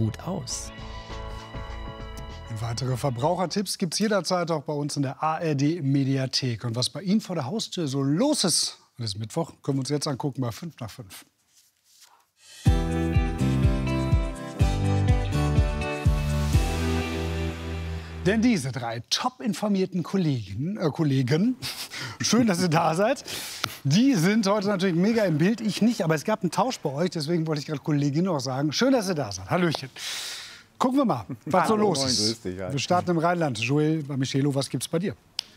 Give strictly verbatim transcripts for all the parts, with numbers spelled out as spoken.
gut aus? Weitere Verbrauchertipps gibt es jederzeit auch bei uns in der A R D-Mediathek. Und was bei Ihnen vor der Haustür so los ist, das ist Mittwoch, können wir uns jetzt angucken bei fünf nach fünf. Denn diese drei top informierten Kollegen, äh, Kollegen, schön, dass ihr da seid, die sind heute natürlich mega im Bild, ich nicht, aber es gab einen Tausch bei euch, deswegen wollte ich gerade Kollegin auch sagen, schön, dass ihr da seid. Hallöchen. Gucken wir mal, was so los ist. Wir starten im Rheinland. Joel, bei Michelo, was gibt's bei dir?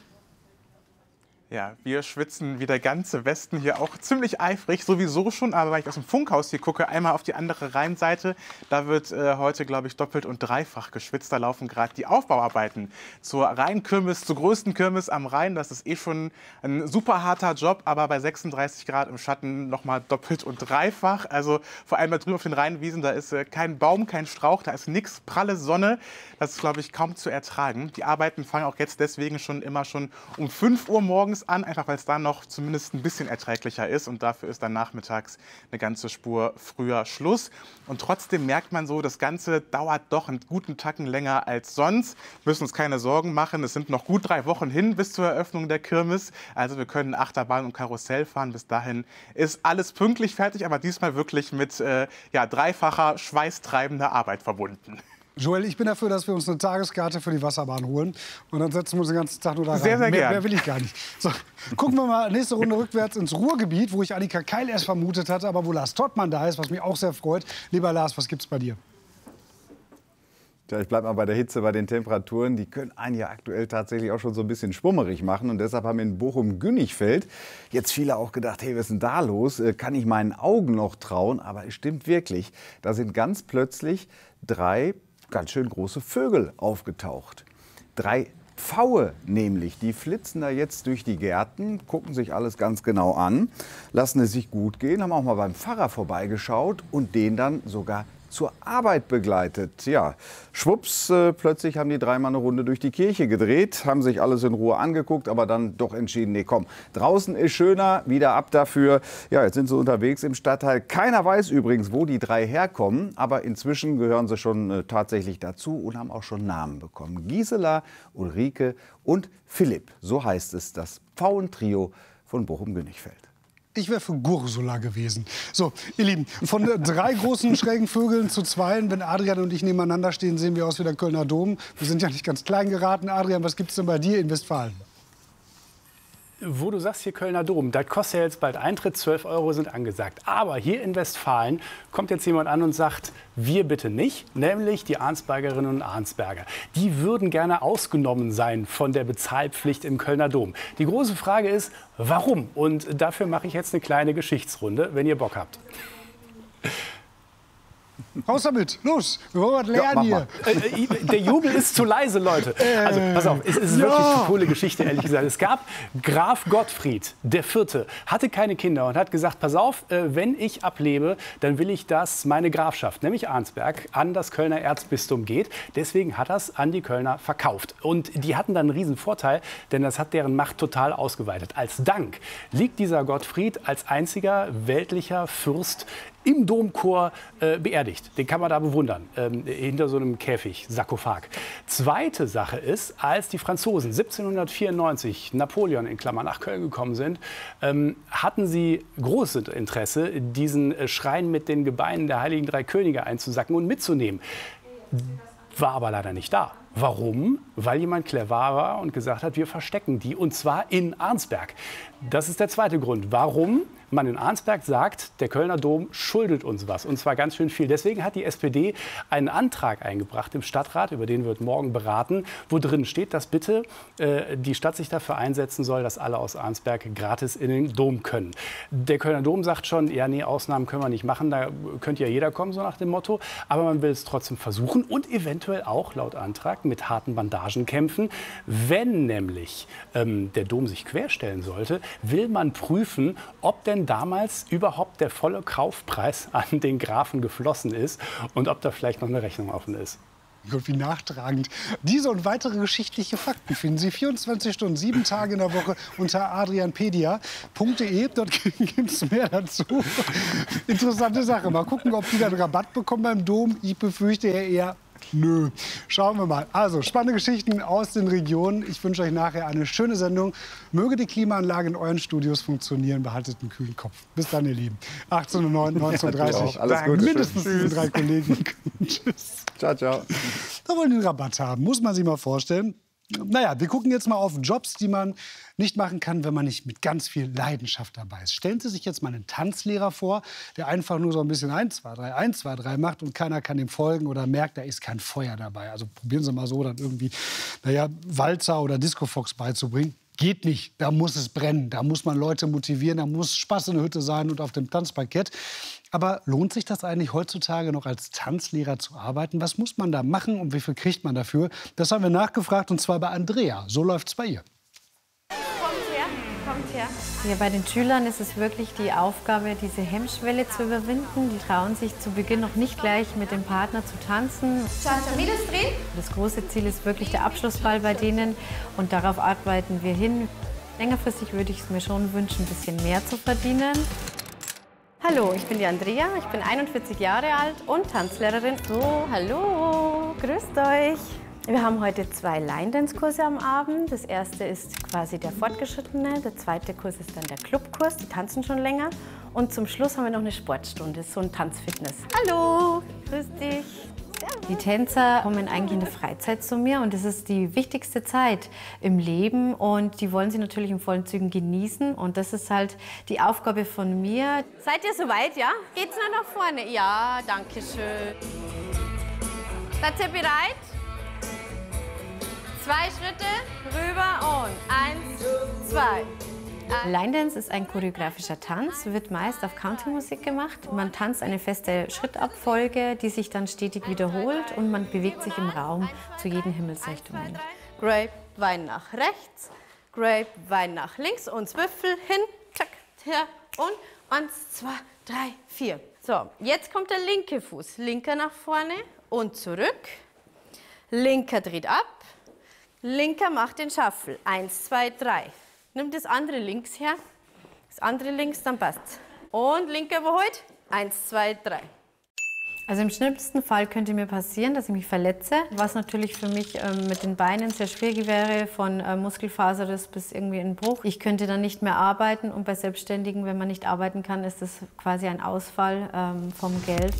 Ja, wir schwitzen wie der ganze Westen hier auch ziemlich eifrig, sowieso schon, aber weil ich aus dem Funkhaus hier gucke, einmal auf die andere Rheinseite, da wird äh, heute, glaube ich, doppelt und dreifach geschwitzt. Da laufen gerade die Aufbauarbeiten zur Rheinkirmes, zur größten Kirmes am Rhein. Das ist eh schon ein super harter Job, aber bei sechsunddreißig Grad im Schatten noch mal doppelt und dreifach. Also vor allem da drüben auf den Rheinwiesen, da ist äh, kein Baum, kein Strauch, da ist nichts, pralle Sonne. Das ist, glaube ich, kaum zu ertragen. Die Arbeiten fangen auch jetzt deswegen schon immer schon um fünf Uhr morgens an, einfach weil es da noch zumindest ein bisschen erträglicher ist und dafür ist dann nachmittags eine ganze Spur früher Schluss. Und trotzdem merkt man so, das Ganze dauert doch einen guten Tacken länger als sonst. Wir müssen uns keine Sorgen machen, es sind noch gut drei Wochen hin bis zur Eröffnung der Kirmes. Also wir können Achterbahn und Karussell fahren. Bis dahin ist alles pünktlich fertig, aber diesmal wirklich mit äh, ja, dreifacher schweißtreibender Arbeit verbunden. Joel, ich bin dafür, dass wir uns eine Tageskarte für die Wasserbahn holen. Und dann setzen wir uns den ganzen Tag nur da rein. Sehr, sehr mehr, gern. mehr will ich gar nicht. So, gucken wir mal nächste Runde rückwärts ins Ruhrgebiet, wo ich Annika Keil erst vermutet hatte, aber wo Lars Tottmann da ist, was mich auch sehr freut. Lieber Lars, was gibt's bei dir? Tja, ich bleibe mal bei der Hitze, bei den Temperaturen. Die können einen ja aktuell tatsächlich auch schon so ein bisschen schwummerig machen. Und deshalb haben in Bochum-Günichfeld jetzt viele auch gedacht, hey, was ist denn da los? Kann ich meinen Augen noch trauen? Aber es stimmt wirklich. Da sind ganz plötzlich drei ganz schön große Vögel aufgetaucht. Drei Pfaue nämlich, die flitzen da jetzt durch die Gärten, gucken sich alles ganz genau an, lassen es sich gut gehen, haben auch mal beim Pfarrer vorbeigeschaut und den dann sogar zur Arbeit begleitet. Ja, schwupps, äh, plötzlich haben die dreimal eine Runde durch die Kirche gedreht, haben sich alles in Ruhe angeguckt, aber dann doch entschieden, nee, komm, draußen ist schöner, wieder ab dafür. Ja, jetzt sind sie unterwegs im Stadtteil. Keiner weiß übrigens, wo die drei herkommen, aber inzwischen gehören sie schon äh, tatsächlich dazu und haben auch schon Namen bekommen. Gisela, Ulrike und Philipp, so heißt es, das Pfauentrio von Bochum-Günichfeld. Ich wäre für Gursula gewesen. So, ihr Lieben, von drei großen schrägen Vögeln zu zweien, wenn Adrian und ich nebeneinander stehen, sehen wir aus wie der Kölner Dom. Wir sind ja nicht ganz klein geraten. Adrian, was gibt's denn bei dir in Westfalen? Wo du sagst, hier Kölner Dom, das kostet ja jetzt bald Eintritt, zwölf Euro sind angesagt. Aber hier in Westfalen kommt jetzt jemand an und sagt, wir bitte nicht, nämlich die Arnsbergerinnen und Arnsberger. Die würden gerne ausgenommen sein von der Bezahlpflicht im Kölner Dom. Die große Frage ist, warum? Und dafür mache ich jetzt eine kleine Geschichtsrunde, wenn ihr Bock habt. Raus damit, los, wir wollen was lernen ja, hier. Äh, der Jubel ist zu leise, Leute. Also, pass auf, es ist ja. wirklich eine coole Geschichte, ehrlich gesagt. Es gab Graf Gottfried, der Vierte, hatte keine Kinder und hat gesagt, pass auf, äh, wenn ich ablebe, dann will ich, dass meine Grafschaft, nämlich Arnsberg, an das Kölner Erzbistum geht. Deswegen hat er es an die Kölner verkauft. Und die hatten dann einen riesen Vorteil, denn das hat deren Macht total ausgeweitet. Als Dank liegt dieser Gottfried als einziger weltlicher Fürst im Domchor äh, beerdigt. Den kann man da bewundern, ähm, hinter so einem Käfig, Sarkophag. Zweite Sache ist, als die Franzosen siebzehnhundertvierundneunzig, Napoleon in Klammern, nach Köln gekommen sind, ähm, hatten sie großes Interesse, diesen äh, Schrein mit den Gebeinen der Heiligen Drei Könige einzusacken und mitzunehmen. War aber leider nicht da. Warum? Weil jemand clever war und gesagt hat, wir verstecken die, und zwar in Arnsberg. Das ist der zweite Grund, warum man in Arnsberg sagt, der Kölner Dom schuldet uns was, und zwar ganz schön viel. Deswegen hat die S P D einen Antrag eingebracht im Stadtrat, über den wird morgen beraten, wo drin steht, dass bitte äh, die Stadt sich dafür einsetzen soll, dass alle aus Arnsberg gratis in den Dom können. Der Kölner Dom sagt schon, ja, nee, Ausnahmen können wir nicht machen, da könnte ja jeder kommen, so nach dem Motto. Aber man will es trotzdem versuchen und eventuell auch, laut Antrag, mit harten Bandagen kämpfen. Wenn nämlich ähm, der Dom sich querstellen sollte, will man prüfen, ob denn damals überhaupt der volle Kaufpreis an den Grafen geflossen ist und ob da vielleicht noch eine Rechnung offen ist. Gott, wie nachtragend. Diese und weitere geschichtliche Fakten finden Sie vierundzwanzig Stunden, sieben Tage in der Woche unter adrianpedia punkt de. Dort gibt es mehr dazu. Interessante Sache. Mal gucken, ob die dann Rabatt bekommen beim Dom. Ich befürchte ja eher, nö. Schauen wir mal. Also, spannende Geschichten aus den Regionen. Ich wünsche euch nachher eine schöne Sendung. Möge die Klimaanlage in euren Studios funktionieren. Behaltet einen kühlen Kopf. Bis dann, ihr Lieben. achtzehn Uhr neun, neunzehn Uhr dreißig. Alles Gute. Mindestens diese drei Kollegen. Tschüss. Ciao, ciao. Da wollen die einen Rabatt haben. Muss man sich mal vorstellen. Naja, wir gucken jetzt mal auf Jobs, die man nicht machen kann, wenn man nicht mit ganz viel Leidenschaft dabei ist. Stellen Sie sich jetzt mal einen Tanzlehrer vor, der einfach nur so ein bisschen eins, zwei, drei, eins, zwei, drei macht und keiner kann ihm folgen oder merkt, da ist kein Feuer dabei. Also probieren Sie mal so, dann irgendwie, naja, Walzer oder Disco-Fox beizubringen. Geht nicht, da muss es brennen, da muss man Leute motivieren, da muss Spaß in der Hütte sein und auf dem Tanzparkett. Aber lohnt sich das eigentlich heutzutage noch als Tanzlehrer zu arbeiten? Was muss man da machen und wie viel kriegt man dafür? Das haben wir nachgefragt und zwar bei Andrea. So läuft's bei ihr. Kommt her, kommt her. Ja, bei den Schülern ist es wirklich die Aufgabe, diese Hemmschwelle zu überwinden. Die trauen sich zu Beginn noch nicht gleich mit dem Partner zu tanzen. Mädels drehen. Das große Ziel ist wirklich der Abschlussball bei denen und darauf arbeiten wir hin. Längerfristig würde ich es mir schon wünschen, ein bisschen mehr zu verdienen. Hallo, ich bin die Andrea, ich bin einundvierzig Jahre alt und Tanzlehrerin. So, hallo, grüßt euch. Wir haben heute zwei Line-Dance-Kurse am Abend. Das erste ist quasi der Fortgeschrittene, der zweite Kurs ist dann der Clubkurs, die tanzen schon länger. Und zum Schluss haben wir noch eine Sportstunde, so ein Tanzfitness. Hallo, grüß dich. Die Tänzer kommen eigentlich in der Freizeit zu mir und das ist die wichtigste Zeit im Leben und die wollen sie natürlich in vollen Zügen genießen und das ist halt die Aufgabe von mir. Seid ihr soweit, ja? Geht's noch nach vorne? Ja, danke schön. Seid ihr bereit? Zwei Schritte rüber und eins, zwei. Line Dance ist ein choreografischer Tanz, wird meist auf Country-Musik gemacht. Man tanzt eine feste Schrittabfolge, die sich dann stetig wiederholt und man bewegt sich im Raum zu jeden Himmelsrichtungen. Grapevine nach rechts, Grapevine nach links und Zwiffel hin, zack, her und eins, zwei, drei, vier. So, jetzt kommt der linke Fuß, linker nach vorne und zurück, linker dreht ab, linker macht den Shuffle, eins, zwei, drei. Nimm das andere links her, das andere links, dann passt's. Und linker überholt, eins, zwei, drei. Also im schlimmsten Fall könnte mir passieren, dass ich mich verletze, was natürlich für mich ähm, mit den Beinen sehr schwierig wäre, von äh, Muskelfaserriss bis irgendwie ein Bruch. Ich könnte dann nicht mehr arbeiten und bei Selbstständigen, wenn man nicht arbeiten kann, ist das quasi ein Ausfall ähm, vom Geld.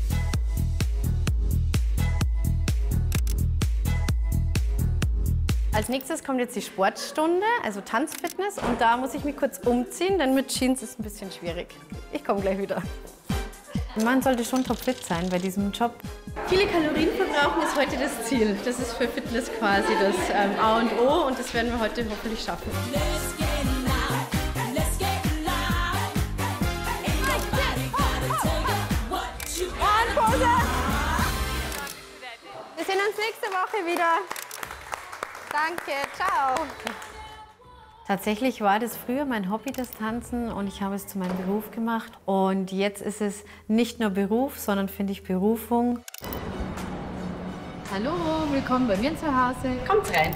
Als nächstes kommt jetzt die Sportstunde, also Tanzfitness. Und da muss ich mich kurz umziehen, denn mit Jeans ist es ein bisschen schwierig. Ich komme gleich wieder. Man sollte schon topfit sein bei diesem Job. Viele Kalorien verbrauchen ist heute das Ziel. Das ist für Fitness quasi das ähm, A und O und das werden wir heute hoffentlich schaffen. Und Pause! Wir sehen uns nächste Woche wieder. Danke, ciao. Tatsächlich war das früher mein Hobby, das Tanzen, und ich habe es zu meinem Beruf gemacht. Und jetzt ist es nicht nur Beruf, sondern finde ich Berufung. Hallo, willkommen bei mir zu Hause. Kommt rein.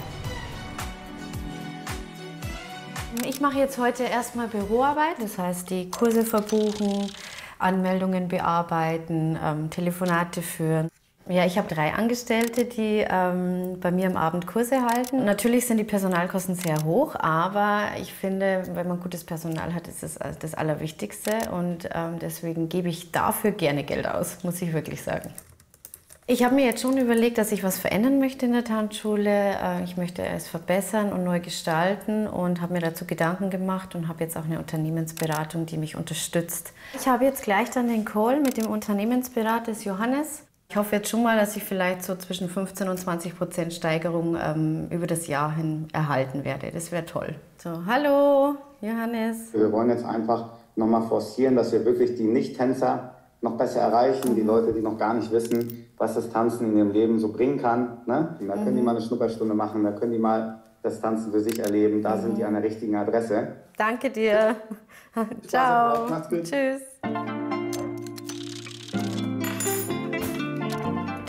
Ich mache jetzt heute erstmal Büroarbeit, das heißt die Kurse verbuchen, Anmeldungen bearbeiten, ähm, Telefonate führen. Ja, ich habe drei Angestellte, die ähm, bei mir am Abend Kurse halten. Natürlich sind die Personalkosten sehr hoch, aber ich finde, wenn man gutes Personal hat, ist es das Allerwichtigste. Und ähm, deswegen gebe ich dafür gerne Geld aus, muss ich wirklich sagen. Ich habe mir jetzt schon überlegt, dass ich was verändern möchte in der Tanzschule. Ich möchte es verbessern und neu gestalten und habe mir dazu Gedanken gemacht und habe jetzt auch eine Unternehmensberatung, die mich unterstützt. Ich habe jetzt gleich dann den Call mit dem Unternehmensberater des Johannes. Ich hoffe jetzt schon mal, dass ich vielleicht so zwischen fünfzehn und zwanzig Prozent Steigerung ähm, über das Jahr hin erhalten werde. Das wäre toll. So, hallo, Johannes. Wir wollen jetzt einfach nochmal forcieren, dass wir wirklich die Nicht-Tänzer noch besser erreichen, die Leute, die noch gar nicht wissen, was das Tanzen in ihrem Leben so bringen kann. Ne? Da können mhm. die mal eine Schnupperstunde machen, da können die mal das Tanzen für sich erleben. Da mhm. sind die an der richtigen Adresse. Danke dir. Ciao. Macht's gut. Tschüss.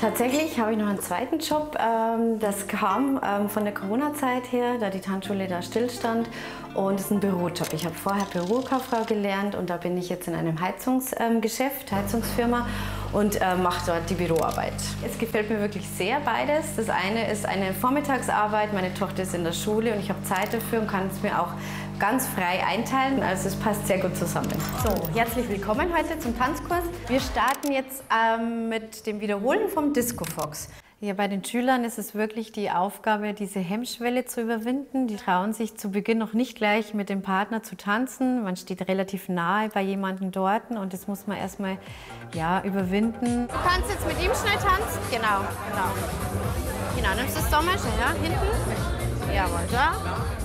Tatsächlich habe ich noch einen zweiten Job. Ähm, das kam ähm, von der Corona-Zeit her, da die Tanzschule da stillstand. Und es ist ein Bürojob. Ich habe vorher Bürokauffrau gelernt und da bin ich jetzt in einem Heizungsgeschäft, Heizungsfirma und äh, mache dort die Büroarbeit. Es gefällt mir wirklich sehr beides. Das eine ist eine Vormittagsarbeit. Meine Tochter ist in der Schule und ich habe Zeit dafür und kann es mir auch ganz frei einteilen. Also es passt sehr gut zusammen. So, herzlich willkommen heute zum Tanzkurs. Wir starten jetzt ähm, mit dem Wiederholen vom Disco Fox. Ja, bei den Schülern ist es wirklich die Aufgabe, diese Hemmschwelle zu überwinden. Die trauen sich zu Beginn noch nicht gleich mit dem Partner zu tanzen. Man steht relativ nahe bei jemandem dort und das muss man erstmal ja, überwinden. Du kannst jetzt mit ihm schnell tanzen. Genau, genau. Genau, nimmst du das Sommer schnell, ja? Hinten. Jawohl, da.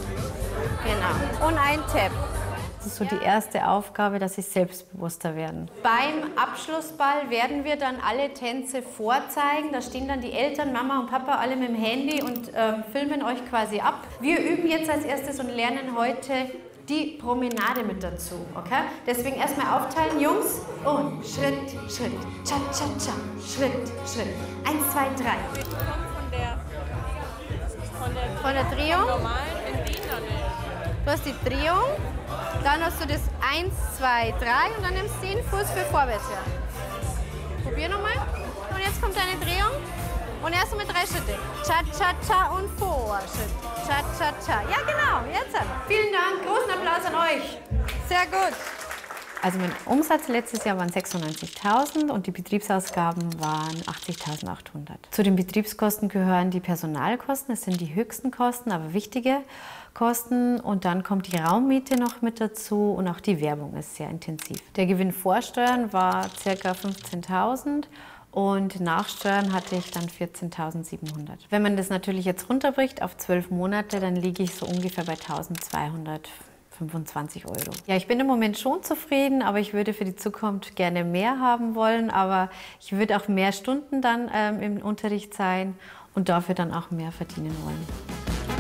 Genau. Und ein Tap. Das ist so die erste Aufgabe, dass sie selbstbewusster werden. Beim Abschlussball werden wir dann alle Tänze vorzeigen. Da stehen dann die Eltern, Mama und Papa alle mit dem Handy und äh, filmen euch quasi ab. Wir üben jetzt als erstes und lernen heute die Promenade mit dazu. Okay? Deswegen erstmal aufteilen, Jungs. Und Schritt, Schritt, Cha, Cha, Cha, Schritt, Schritt. Eins, zwei, drei. Von der, von der, Von der Drehung. normalen in die dann nicht. Du hast die Drehung, dann hast du das eins, zwei, drei und dann nimmst du den Fuß für vorwärts. Ja. Probier nochmal. Und jetzt kommt deine Drehung. Und erst mit drei Schritte. Cha, cha, cha und Vorschritt. Cha, cha, cha. Ja, genau. Jetzt. Vielen Dank. Großen Applaus an euch. Sehr gut. Also mein Umsatz letztes Jahr waren sechsundneunzigtausend und die Betriebsausgaben waren achtzigtausendachthundert. Zu den Betriebskosten gehören die Personalkosten, das sind die höchsten Kosten, aber wichtige Kosten. Und dann kommt die Raummiete noch mit dazu und auch die Werbung ist sehr intensiv. Der Gewinn vor Steuern war ca. fünfzehntausend. Und nach Steuern hatte ich dann vierzehntausendsiebenhundert. Wenn man das natürlich jetzt runterbricht auf zwölf Monate, dann liege ich so ungefähr bei tausendzweihundertfünfundzwanzig Euro. Ja, ich bin im Moment schon zufrieden, aber ich würde für die Zukunft gerne mehr haben wollen. Aber ich würde auch mehr Stunden dann ähm, im Unterricht sein und dafür dann auch mehr verdienen wollen.